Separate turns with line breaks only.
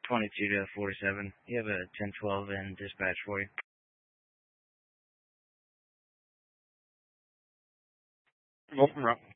22 to 47. You have a 1012 in dispatch for you.
Wolfram Rock.